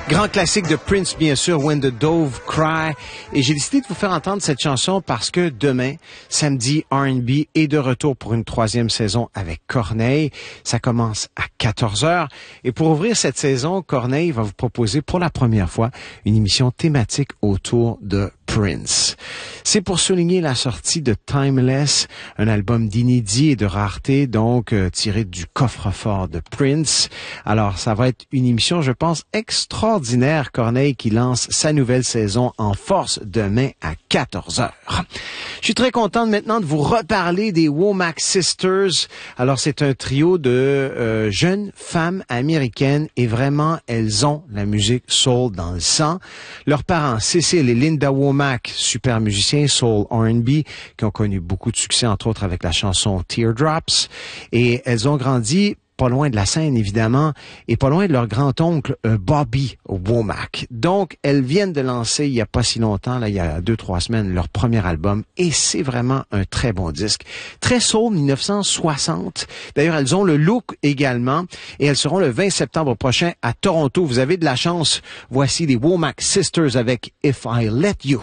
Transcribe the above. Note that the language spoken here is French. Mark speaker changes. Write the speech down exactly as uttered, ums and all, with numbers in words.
Speaker 1: Grand classique de Prince, bien sûr, When the Dove Cry. Et j'ai décidé de vous faire entendre cette chanson parce que demain, samedi, R and B est de retour pour une troisième saison avec Corneille. Ça commence à quatorze heures. Et pour ouvrir cette saison, Corneille va vous proposer pour la première fois une émission thématique autour de Prince. C'est pour souligner la sortie de Timeless, un album d'inédit et de rareté, donc euh, tiré du coffre-fort de Prince. Alors, ça va être une émission, je pense, extraordinaire. Corneille qui lance sa nouvelle saison en force demain à quatorze heures. Je suis très contente maintenant de vous reparler des Womack Sisters. Alors, c'est un trio de euh, jeunes femmes américaines et vraiment, elles ont la musique soul dans le sang. Leurs parents, Cécile et Linda Womack, super musiciens soul R and B, qui ont connu beaucoup de succès, entre autres avec la chanson Teardrops. Et elles ont grandi pas loin de la scène, évidemment, et pas loin de leur grand-oncle euh, Bobby Womack. Donc, elles viennent de lancer, il y a pas si longtemps, là, il y a deux, trois semaines, leur premier album, et c'est vraiment un très bon disque. Très soul, dix-neuf cent soixante. D'ailleurs, elles ont le look également, et elles seront le vingt septembre prochain à Toronto. Vous avez de la chance. Voici les Womack Sisters avec If I Let You.